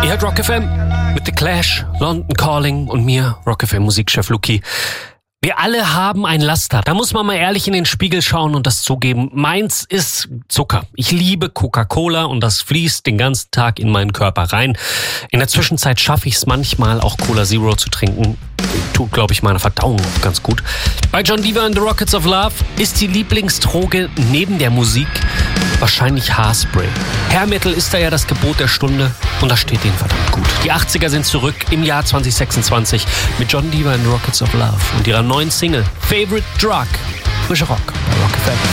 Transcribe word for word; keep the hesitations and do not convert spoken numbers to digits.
Ihr hört Rock F M mit The Clash, London Calling und mir, Rock F M Musikchef Luki. Wir alle haben ein Laster. Da muss man mal ehrlich in den Spiegel schauen und das zugeben. Meins ist Zucker. Ich liebe Coca-Cola und das fließt den ganzen Tag in meinen Körper rein. In der Zwischenzeit schaffe ich es manchmal auch Cola Zero zu trinken. Tut, glaube ich, meiner Verdauung auch ganz gut. Bei John Deaver and the Rockets of Love ist die Lieblingsdroge neben der Musik wahrscheinlich Haarspray. Hair Metal ist da ja das Gebot der Stunde und das steht denen verdammt gut. Die achtziger sind zurück im Jahr zwanzig sechsundzwanzig mit John Deaver and the Rockets of Love und ihrer neuen Single Favorite Drug. Frischer Rock bei Rock F M.